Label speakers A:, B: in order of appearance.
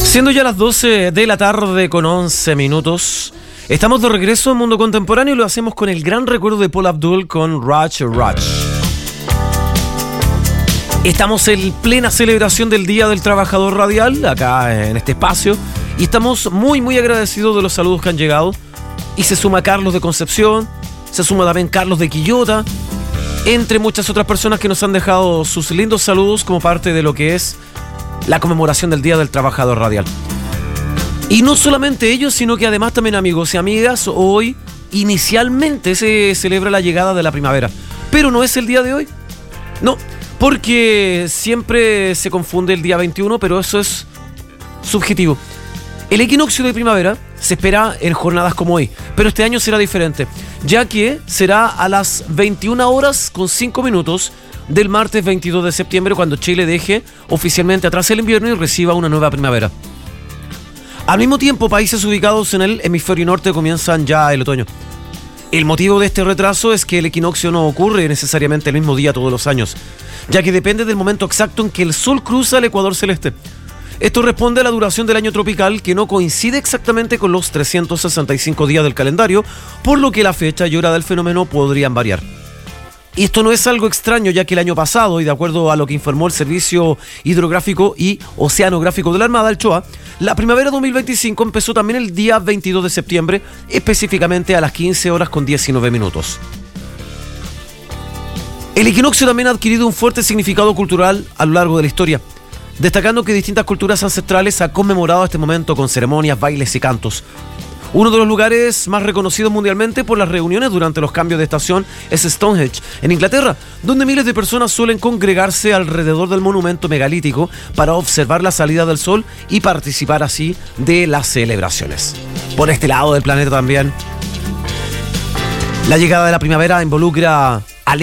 A: Siendo ya las 12 de la tarde con 11 minutos, estamos de regreso en Mundo Contemporáneo y lo hacemos con el gran recuerdo de Paula Abdul con Raj Raj. Estamos en plena celebración del Día del Trabajador Radial, acá en este espacio, y estamos muy agradecidos de los saludos que han llegado. Y se suma Carlos de Concepción, se suma también Carlos de Quillota, entre muchas otras personas que nos han dejado sus lindos saludos como parte de lo que es la conmemoración del Día del Trabajador Radial. Y no solamente ellos, sino que además también, amigos y amigas, hoy inicialmente se celebra la llegada de la primavera. Pero no es el día de hoy. No, porque siempre se confunde el día 21, pero eso es subjetivo. El equinoccio de primavera se espera en jornadas como hoy, pero este año será diferente, ya que será a las 21 horas con 5 minutos del martes 22 de septiembre, cuando Chile deje oficialmente atrás el invierno y reciba una nueva primavera. Al mismo tiempo, países ubicados en el hemisferio norte comienzan ya el otoño. El motivo de este retraso es que el equinoccio no ocurre necesariamente el mismo día todos los años, ya que depende del momento exacto en que el Sol cruza el ecuador celeste. Esto responde a la duración del año tropical, que no coincide exactamente con los 365 días del calendario, por lo que la fecha y hora del fenómeno podrían variar. Y esto no es algo extraño, ya que el año pasado, y de acuerdo a lo que informó el Servicio Hidrográfico y Oceanográfico de la Armada, el CHOA, la primavera 2025 empezó también el día 22 de septiembre, específicamente a las 15 horas con 19 minutos. El equinoccio también ha adquirido un fuerte significado cultural a lo largo de la historia, destacando que distintas culturas ancestrales han conmemorado este momento con ceremonias, bailes y cantos. Uno de los lugares más reconocidos mundialmente por las reuniones durante los cambios de estación es Stonehenge, en Inglaterra, donde miles de personas suelen congregarse alrededor del monumento megalítico para observar la salida del sol y participar así de las celebraciones. Por este lado del planeta también, la llegada de la primavera involucra